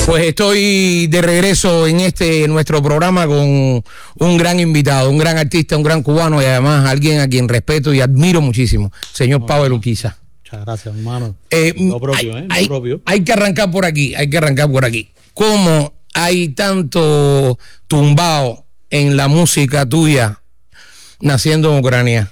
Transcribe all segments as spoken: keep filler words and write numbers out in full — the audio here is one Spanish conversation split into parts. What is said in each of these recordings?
Pues estoy de regreso en este nuestro programa con un gran invitado, un gran artista, un gran cubano y además alguien a quien respeto y admiro muchísimo, señor no, Pavel Urquiza. Muchas gracias, hermano. Eh, lo propio, hay, ¿eh? Lo hay, propio. Hay que arrancar por aquí, hay que arrancar por aquí. ¿Cómo hay tanto tumbao en la música tuya naciendo en Ucrania?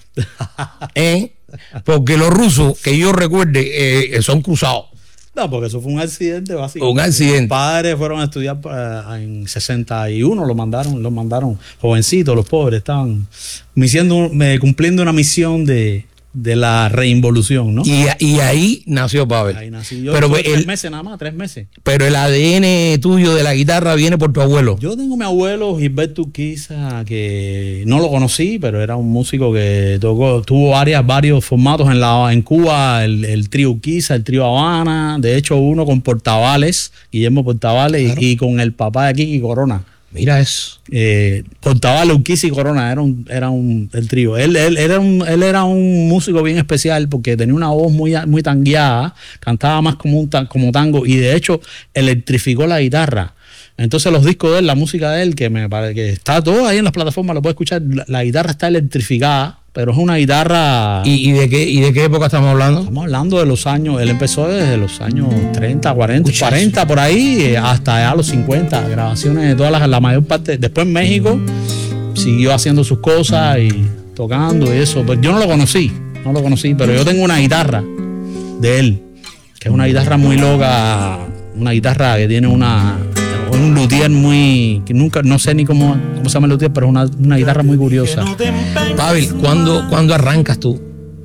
¿Eh? Porque los rusos, que yo recuerde, eh, son cruzados. No, porque eso fue un accidente básico. Un accidente. Mis padres fueron a estudiar para, en sesenta y uno, los mandaron, los mandaron jovencitos, los pobres, estaban misiendo, cumpliendo una misión de, de la reinvolución, ¿no? Y, y ahí nació Pavel. Ahí nací yo, pero el, tres meses nada más, tres meses. Pero el A D N tuyo de la guitarra viene por tu abuelo. Yo tengo mi abuelo Gilberto Urquiza, que no lo conocí, pero era un músico que tocó, tuvo varias, varios formatos en la en Cuba, el, el trío Urquiza, el trío Habana, de hecho uno con Portavales, Guillermo Portavales, claro. y, y con el papá de Kiki Corona. Mira eso. Eh, Portavales, Urquiza y Corona era un, era un el trío. Él, él, era un, él era un músico bien especial porque tenía una voz muy, muy tangueada, cantaba más como, un, como tango y de hecho electrificó la guitarra. Entonces los discos de él, la música de él, que me parece que está todo ahí en las plataformas, lo puedes escuchar, la, la guitarra está electrificada, pero es una guitarra... ¿Y, y, de qué, ¿Y de qué época estamos hablando? Estamos hablando de los años, él empezó desde los años treinta, cuarenta, cuarenta por ahí, hasta ya los cincuenta, grabaciones de todas las, la mayor parte. Después en México siguió haciendo sus cosas y tocando y eso. Pues yo no lo conocí, no lo conocí, pero yo tengo una guitarra de él, que es una guitarra muy loca, una guitarra que tiene una... un luthier muy, que nunca, no sé ni cómo, cómo se llama el luthier, pero es una, una guitarra muy curiosa. Pavel, ¿cuándo, ¿cuándo arrancas tú?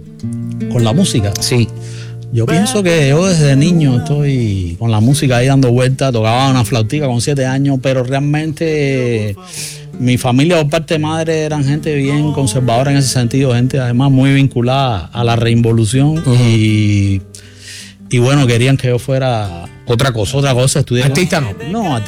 ¿Con la música? Sí. Yo pienso que yo desde niño estoy con la música ahí dando vueltas, tocaba una flautica con siete años, pero realmente mi familia por parte de madre eran gente bien conservadora en ese sentido, gente además muy vinculada a la reinvolución uh-huh. y, y bueno, querían que yo fuera otra cosa. Otra cosa, estudiar. Artista no. No,